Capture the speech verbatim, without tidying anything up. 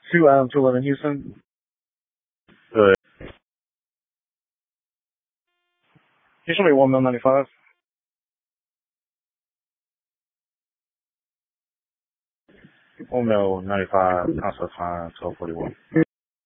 two um two eleven Houston. Good. You show me one mil ninety five. One mil ninety five. Console time twelve forty one.